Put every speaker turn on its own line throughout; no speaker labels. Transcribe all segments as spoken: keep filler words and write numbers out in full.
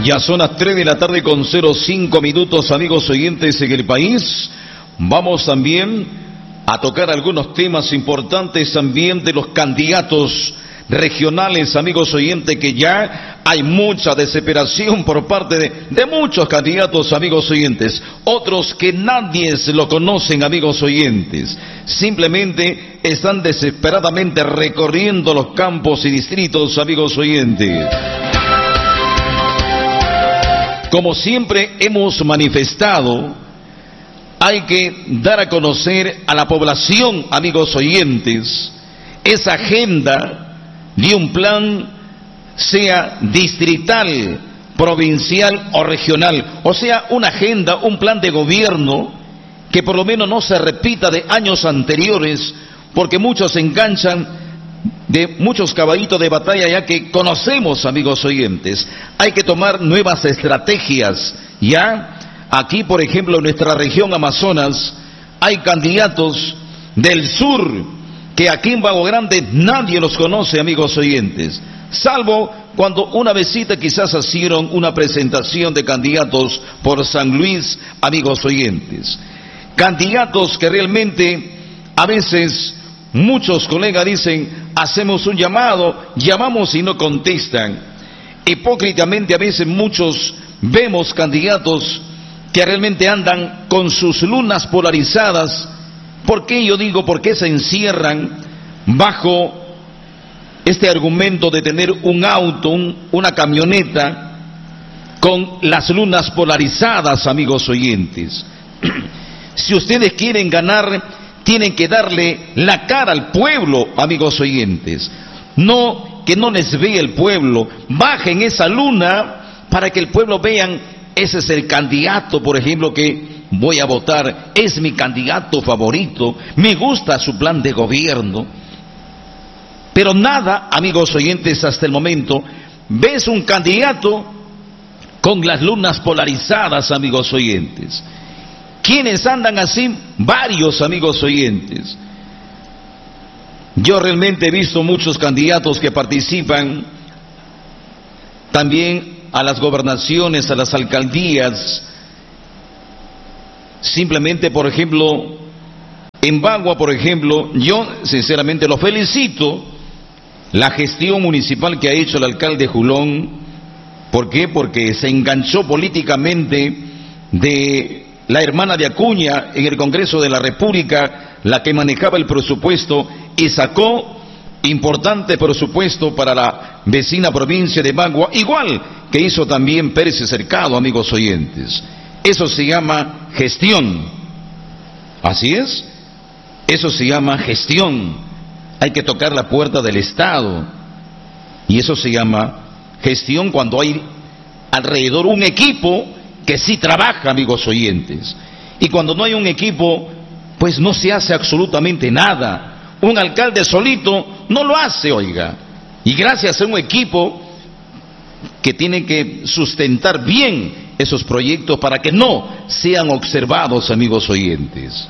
Ya son las tres de la tarde con cero cinco minutos, amigos oyentes en el país. Vamos también a tocar algunos temas importantes también de los candidatos regionales, amigos oyentes, que ya hay mucha desesperación por parte de, de muchos candidatos, amigos oyentes. Otros que nadie se lo conocen, amigos oyentes. Simplemente están desesperadamente recorriendo los campos y distritos, amigos oyentes. Como siempre hemos manifestado, hay que dar a conocer a la población, amigos oyentes, esa agenda de un plan, sea distrital, provincial o regional, o sea, una agenda, un plan de gobierno que por lo menos no se repita de años anteriores, porque muchos se enganchan de muchos caballitos de batalla ya que conocemos, amigos oyentes. Hay que tomar nuevas estrategias, ya. Aquí, por ejemplo, en nuestra región Amazonas, hay candidatos del sur que aquí en Vago Grande nadie los conoce, amigos oyentes, salvo cuando una visita quizás hicieron una presentación de candidatos por San Luis, amigos oyentes. Candidatos que realmente a veces muchos colegas dicen, hacemos un llamado, llamamos y no contestan. Hipócritamente a veces muchos vemos candidatos que realmente andan con sus lunas polarizadas. ¿Por qué yo digo? ¿Por qué se encierran bajo este argumento de tener un auto, un, una camioneta con las lunas polarizadas, amigos oyentes? Si ustedes quieren ganar, tienen que darle la cara al pueblo, amigos oyentes. No, que no les vea el pueblo. Bajen esa luna para que el pueblo vean, ese es el candidato, por ejemplo, que voy a votar, es mi candidato favorito, me gusta su plan de gobierno. Pero nada, amigos oyentes, hasta el momento, ves un candidato con las lunas polarizadas, amigos oyentes. ¿Quiénes andan así? Varios, amigos oyentes. Yo realmente he visto muchos candidatos que participan también a las gobernaciones, a las alcaldías. Simplemente, por ejemplo, en Bagua, por ejemplo, yo sinceramente lo felicito, la gestión municipal que ha hecho el alcalde Julón. ¿Por qué? Porque se enganchó políticamente de la hermana de Acuña en el Congreso de la República, la que manejaba el presupuesto, y sacó importante presupuesto para la vecina provincia de Bagua, igual que hizo también Pérez Cercado, amigos oyentes. Eso se llama gestión. Así es. Eso se llama gestión. Hay que tocar la puerta del Estado. Y eso se llama gestión cuando hay alrededor un equipo que sí trabaja, amigos oyentes. Y cuando no hay un equipo, pues no se hace absolutamente nada. Un alcalde solito no lo hace, oiga. Y gracias a un equipo que tiene que sustentar bien esos proyectos para que no sean observados, amigos oyentes.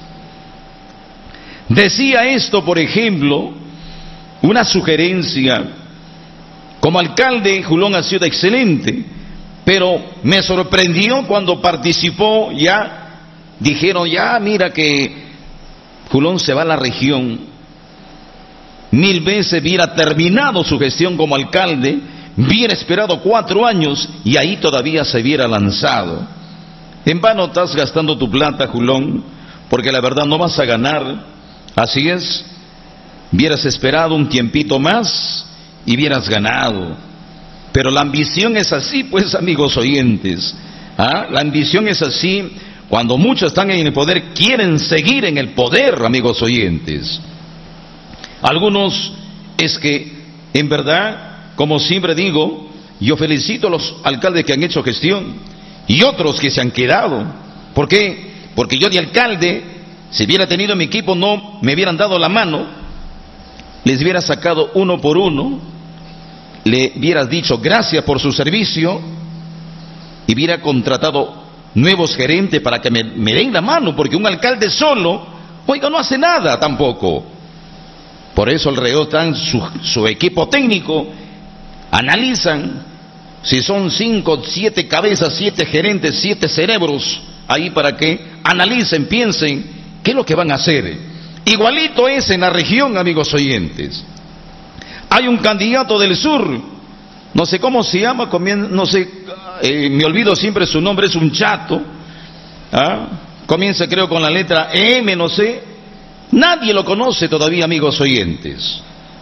Decía esto, por ejemplo, una sugerencia. Como alcalde, Julón ha sido excelente, pero me sorprendió cuando participó, ya dijeron, ya mira que Julón se va a la región. Mil veces hubiera terminado su gestión como alcalde, hubiera esperado cuatro años y ahí todavía se hubiera lanzado. En vano estás gastando tu plata, Julón, porque la verdad no vas a ganar. Así es, hubieras esperado un tiempito más y hubieras ganado. Pero la ambición es así, pues, amigos oyentes. ¿Ah? La ambición es así. Cuando muchos están en el poder, quieren seguir en el poder, amigos oyentes. Algunos es que, en verdad, como siempre digo, yo felicito a los alcaldes que han hecho gestión y otros que se han quedado. ¿Por qué? Porque yo de alcalde, si hubiera tenido mi equipo, no me hubieran dado la mano, les hubiera sacado uno por uno, le hubieras dicho gracias por su servicio y hubiera contratado nuevos gerentes para que me, me den la mano, porque un alcalde solo, oiga, no hace nada tampoco. Por eso alrededor están su, su equipo técnico, analizan Si son cinco, siete cabezas, siete gerentes, siete cerebros, ahí para que analicen, piensen, ¿qué es lo que van a hacer? Igualito es en la región, amigos oyentes. Hay un candidato del sur, no sé cómo se llama, no sé, eh, me olvido siempre su nombre, es un chato, ¿ah? Comienza creo con la letra M, no sé, nadie lo conoce todavía, amigos oyentes.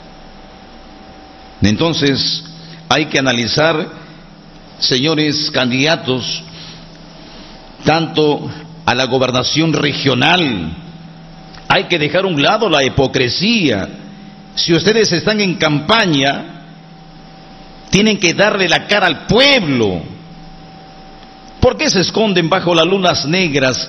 Entonces, hay que analizar, señores candidatos, tanto a la gobernación regional, hay que dejar a un lado la hipocresía. Si ustedes están en campaña, tienen que darle la cara al pueblo. ¿Por qué se esconden bajo las lunas negras?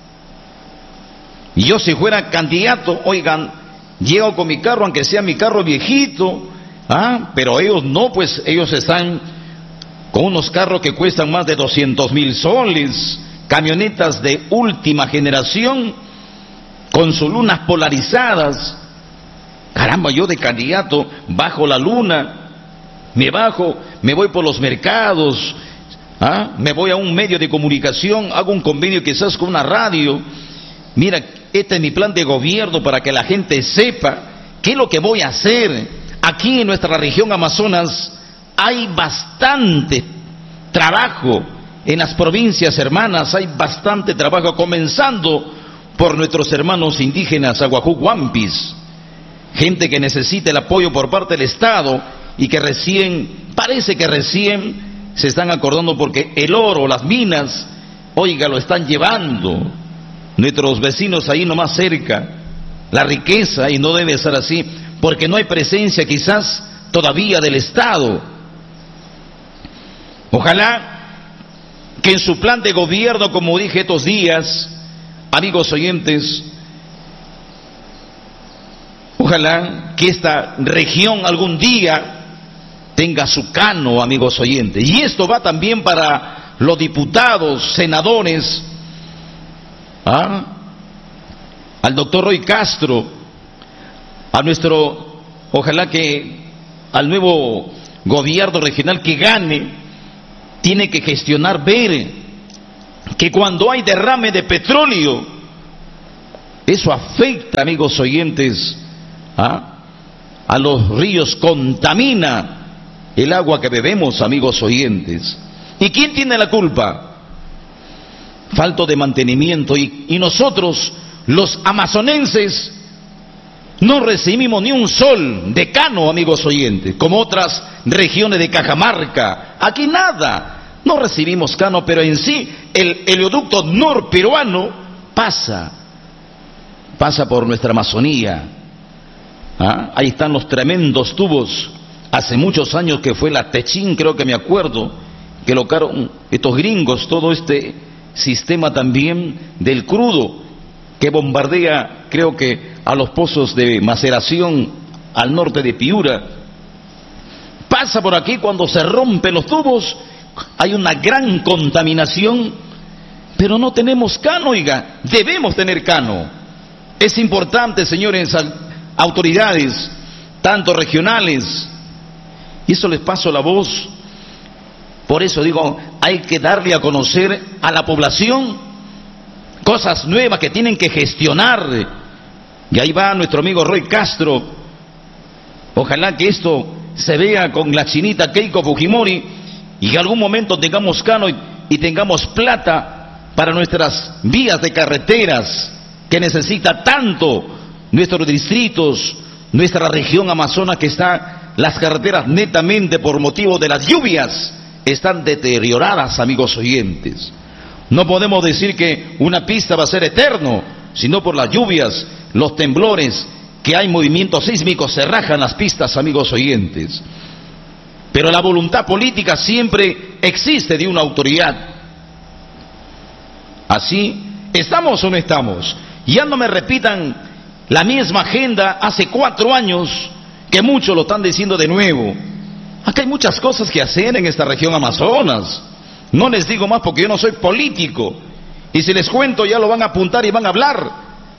Y yo, si fuera candidato, oigan, llego con mi carro, aunque sea mi carro viejito, ¿ah? Pero ellos no, pues ellos están con unos carros que cuestan más de doscientos mil soles, camionetas de última generación, con sus lunas polarizadas. Caramba, yo de candidato bajo la luna, me bajo, me voy por los mercados, ¿ah? Me voy a un medio de comunicación, hago un convenio quizás con una radio. Mira, este es mi plan de gobierno para que la gente sepa qué es lo que voy a hacer. Aquí en nuestra región Amazonas hay bastante trabajo, en las provincias hermanas hay bastante trabajo, comenzando por nuestros hermanos indígenas Aguajú-Guampis, gente que necesita el apoyo por parte del Estado y que recién, parece que recién se están acordando porque el oro, las minas, oiga, lo están llevando nuestros vecinos ahí nomás cerca, la riqueza, y no debe ser así, porque no hay presencia quizás todavía del Estado. Ojalá que en su plan de gobierno, como dije estos días, amigos oyentes, ojalá que esta región algún día tenga su cano, amigos oyentes. Y esto va también para los diputados, senadores, ¿ah? Al doctor Roy Castro, a nuestro, ojalá que al nuevo gobierno regional que gane, tiene que gestionar, ver que cuando hay derrame de petróleo, eso afecta, amigos oyentes, ¿ah? a los ríos, contamina el agua que bebemos, amigos oyentes. ¿Y quién tiene la culpa? Falta de mantenimiento, y, y nosotros, los amazonenses, no recibimos ni un sol de cano, amigos oyentes, como otras regiones de Cajamarca. Aquí nada, no recibimos cano, pero en sí el oleoducto norperuano pasa, pasa por nuestra Amazonía. ¿Ah? Ahí están los tremendos tubos. Hace muchos años que fue la Techín, creo que me acuerdo, que locaron estos gringos todo este sistema también del crudo, que bombardea, creo que a los pozos de maceración al norte de Piura. Pasa por aquí, cuando se rompen los tubos, hay una gran contaminación, pero no tenemos cano, oiga, debemos tener cano. Es importante, señores autoridades, tanto regionales, y eso les paso la voz. Por eso digo, hay que darle a conocer a la población cosas nuevas que tienen que gestionar. Y ahí va nuestro amigo Roy Castro. Ojalá que esto se vea con la chinita Keiko Fujimori y que algún momento tengamos cano y, y tengamos plata para nuestras vías de carreteras que necesita tanto nuestros distritos, nuestra región amazona, que está, las carreteras netamente por motivo de las lluvias están deterioradas, amigos oyentes. No podemos decir que una pista va a ser eterno, sino por las lluvias, los temblores, que hay movimientos sísmicos, se rajan las pistas, amigos oyentes. Pero la voluntad política siempre existe de una autoridad. Así, ¿estamos o no estamos? Ya no me repitan la misma agenda hace cuatro años, que muchos lo están diciendo de nuevo. Acá hay muchas cosas que hacer en esta región Amazonas. No les digo más porque yo no soy político. Y si les cuento ya lo van a apuntar y van a hablar.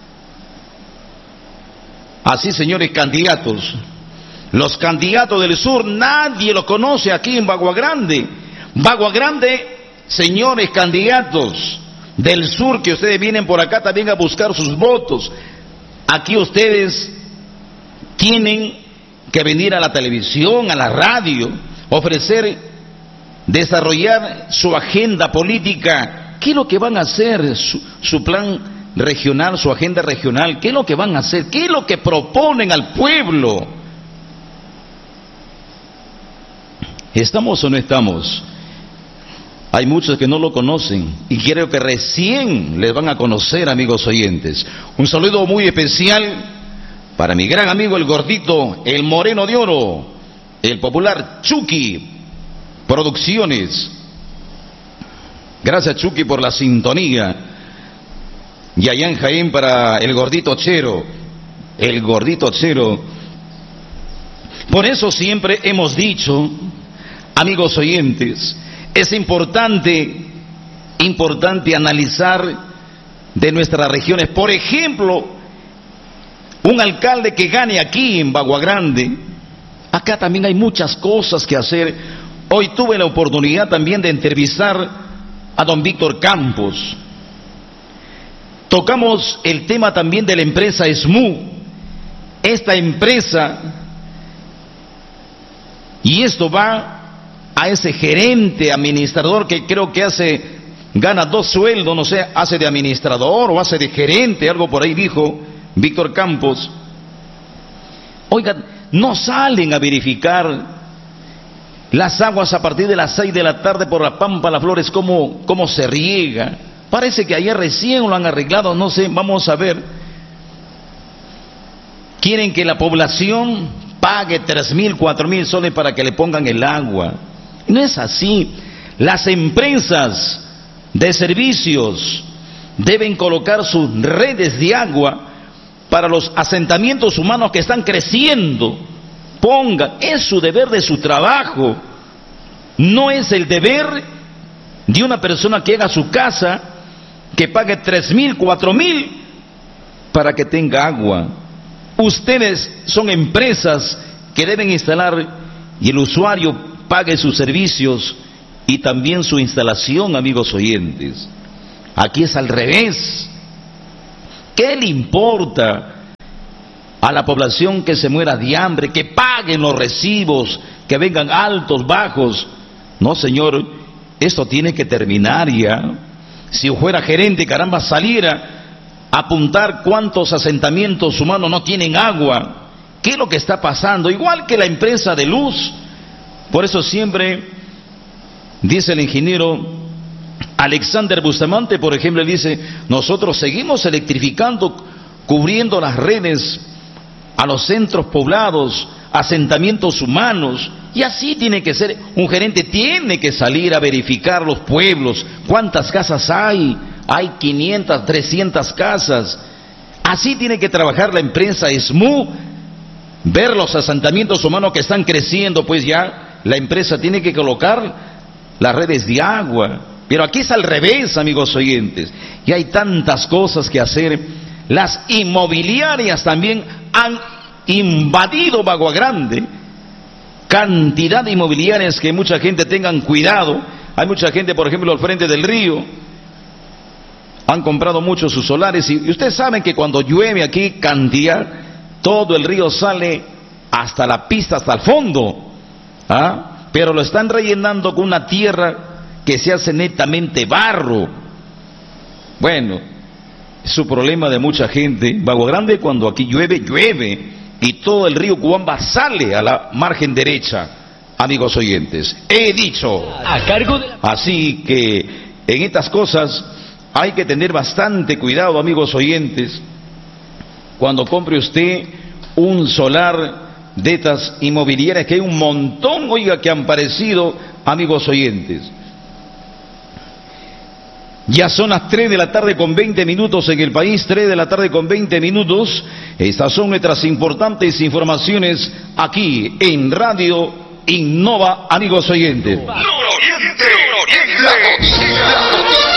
Así, señores candidatos, los candidatos del sur nadie los conoce aquí en Bagua Grande. Bagua Grande, señores candidatos del sur que ustedes vienen por acá también a buscar sus votos, aquí ustedes tienen que venir a la televisión, a la radio, ofrecer, desarrollar su agenda política. ¿Qué es lo que van a hacer? Su, su plan regional, su agenda regional. ¿Qué es lo que van a hacer? ¿Qué es lo que proponen al pueblo? ¿Estamos o no estamos? Hay muchos que no lo conocen y creo que recién les van a conocer, amigos oyentes. Un saludo muy especial para mi gran amigo el gordito, el moreno de oro, el popular Chucky Producciones. Gracias, Chucky, por la sintonía. Y allá en Jaén para el gordito Chero, el gordito Chero. Por eso siempre hemos dicho, amigos oyentes, es importante, importante analizar de nuestras regiones. Por ejemplo, un alcalde que gane aquí en Bagua Grande, acá también hay muchas cosas que hacer. Hoy tuve la oportunidad también de entrevistar a don Víctor Campos. Tocamos el tema también de la empresa S M U. Esta empresa, y esto va a ese gerente, administrador que creo que hace, gana dos sueldos, no sé, hace de administrador o hace de gerente, algo por ahí dijo Víctor Campos. Oigan, no salen a verificar las aguas a partir de las seis de la tarde por la Pampa Las Flores, cómo, cómo se riega. Parece que ayer recién lo han arreglado, no sé, vamos a ver. Quieren que la población pague tres mil, cuatro mil soles para que le pongan el agua. No es así. Las empresas de servicios deben colocar sus redes de agua para los asentamientos humanos que están creciendo. Pongan, es su deber de su trabajo. No es el deber de una persona que haga su casa, que pague tres mil, cuatro mil para que tenga agua. Ustedes son empresas que deben instalar y el usuario pague sus servicios y también su instalación, amigos oyentes. Aquí es al revés. ¿Qué le importa a la población que se muera de hambre, que paguen los recibos, que vengan altos, bajos? No, señor, esto tiene que terminar ya. Si fuera gerente, caramba, saliera a apuntar cuántos asentamientos humanos no tienen agua. ¿Qué es lo que está pasando? Igual que la empresa de luz. Por eso siempre dice el ingeniero Alexander Bustamante, por ejemplo, él dice, nosotros seguimos electrificando, cubriendo las redes a los centros poblados, asentamientos humanos, y así tiene que ser. Un gerente tiene que salir a verificar los pueblos, cuántas casas hay, hay quinientas, trescientas casas. Así tiene que trabajar la empresa S M U, ver los asentamientos humanos que están creciendo, pues ya la empresa tiene que colocar las redes de agua. Pero aquí es al revés, amigos oyentes, y hay tantas cosas que hacer. Las inmobiliarias también han invadido Bagua Grande, cantidad de inmobiliarias que mucha gente tengan cuidado. Hay mucha gente, por ejemplo, al frente del río, han comprado muchos sus solares, y ustedes saben que cuando llueve aquí cantidad, todo el río sale hasta la pista, hasta el fondo, ¿ah? Pero lo están rellenando con una tierra que se hace netamente barro. Bueno, es su problema de mucha gente. Bagua Grande, cuando aquí llueve, llueve, y todo el río Cuamba sale a la margen derecha, amigos oyentes. He dicho. A cargo de la... Así que en estas cosas hay que tener bastante cuidado, amigos oyentes, cuando compre usted un solar de estas inmobiliarias, que hay un montón, oiga, que han aparecido, amigos oyentes. Ya son las tres de la tarde con veinte minutos en el país, tres de la tarde con veinte minutos. Estas son nuestras importantes informaciones aquí en Radio Innova, amigos oyentes.
Nororiente, la noticia.